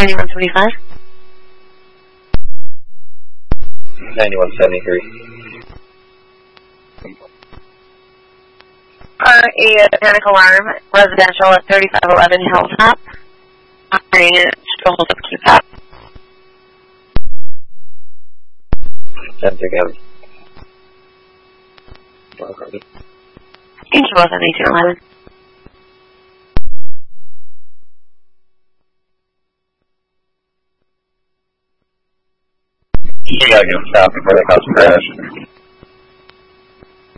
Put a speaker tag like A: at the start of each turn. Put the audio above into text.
A: 9175.
B: 9173.
A: A panic alarm, residential at 3511 Hilltop. Operating at hold of QPAP.
B: 10 again.
A: Thank you both on 1811.
B: You gotta go stop before the house crash.